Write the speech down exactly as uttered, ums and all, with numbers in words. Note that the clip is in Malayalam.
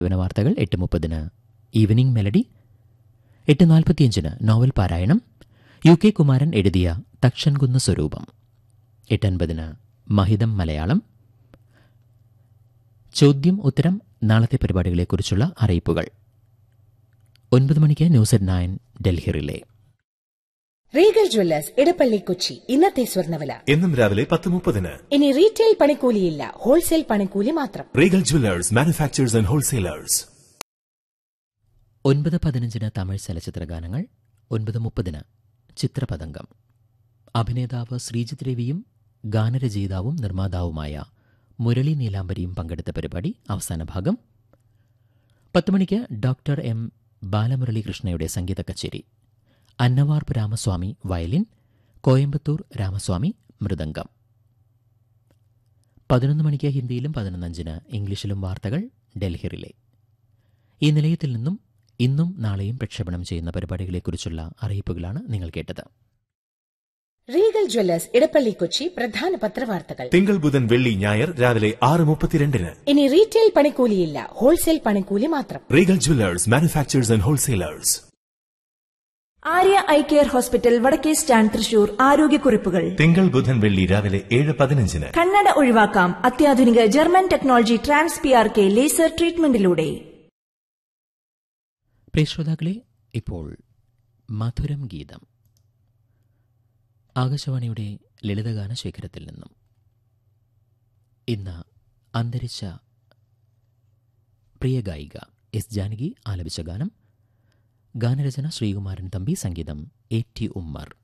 വാർത്തകൾ എട്ട് മുപ്പതിന് ഈവനിംഗ് മെലഡി, എട്ട് നാൽപ്പത്തിയഞ്ചിന് നോവൽ പാരായണം യു കെ കുമാരൻ എഴുതിയ തക്ഷൻകുന്ന് സ്വരൂപം, എട്ടൻപതിന് മഹിതം മലയാളം. ചോദ്യം ഉത്തരം നാളത്തെ പരിപാടികളെക്കുറിച്ചുള്ള അറിയിപ്പുകൾ. ഒൻപത് മണിക്ക് news at nine Delhi relay. Regal Jewellers Edappally Kochi. ഇന്നത്തെ സ്വർണ്ണവില എന്നും രാവിലെ പത്ത് മുപ്പതിന്. ഇനി റീറ്റെയിൽ പണിക്കൂലിയില്ല, ഹോൾസെയിൽ പണിക്കൂലി മാത്രം. Regal Jewellers, manufacturers and wholesalers. ഒൻപത് പതിനഞ്ചിന് തമിഴ് ചലച്ചിത്ര ഗാനങ്ങൾ. ഒൻപത് മുപ്പതിന് ചിത്രപതംഗം. അഭിനേതാവ് ശ്രീജിത്ത് രവിയും ഗാനരചയിതാവും നിർമ്മാതാവുമായ മുരളി നീലാംബരിയും പങ്കെടുത്ത പരിപാടി അവസാന ഭാഗം. പത്ത് മണിക്ക് ഡോക്ടർ എം ബാലമുരളീകൃഷ്ണയുടെ സംഗീത കച്ചേരി. അന്നവാർപ്പ് രാമസ്വാമി വയലിൻ, കോയമ്പത്തൂർ രാമസ്വാമി മൃദംഗം. പതിനൊന്ന് മണിക്ക് ഹിന്ദിയിലും പതിനൊന്നഞ്ചിന് ഇംഗ്ലീഷിലും വാർത്തകൾ ഡൽഹി റിലേ. ഈ നിലയത്തിൽ നിന്നും ഇന്നും നാളെയും പ്രക്ഷേപണം ചെയ്യുന്ന പരിപാടികളെക്കുറിച്ചുള്ള അറിയിപ്പുകളാണ് നിങ്ങൾ കേട്ടത്. Regal Jewellers Edappally Kochi. പ്രധാന പത്രവാർത്തകൾ തിങ്കൾ ബുധൻ വെള്ളി ഞായർ രാവിലെ ആറ് മുപ്പത്തിരണ്ടിന്. ഇനി റീറ്റെയിൽ പണിക്കൂലിയില്ല, ഹോൾസെയിൽ പണിക്കൂലി മാത്രം. Regal Jewellers, manufacturers and wholesalers. Arya eye care hospital, വടക്കേ സ്റ്റാൻഡ്, തൃശൂർ. ആരോഗ്യക്കുറിപ്പുകൾ തിങ്കൾ ബുധൻ വെള്ളി രാവിലെ ഏഴ് പതിനഞ്ചിന്. കണ്ണട ഒഴിവാക്കാം അത്യാധുനിക German technology trans P R K laser ട്രീറ്റ്മെന്റിലൂടെ. പ്രിയ ശ്രോതാക്കളെ, ഇപ്പോൾ മധുരം ഗീതം, ആകാശവാണിയുടെ ലളിതഗാന ശേഖരത്തിൽ നിന്നും. ഇന്ന് അന്തരിച്ച പ്രിയ ഗായിക എസ് ജാനകി ആലപിച്ച ഗാനം. ഗാനരചന ശ്രീകുമാരൻ തമ്പി, സംഗീതം എ ടി ഉമ്മർ.